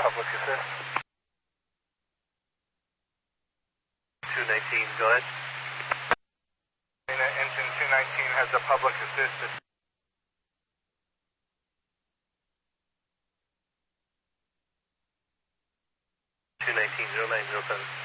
public assist. 219, go ahead. Engine 219 has a public assist. 219, 0907.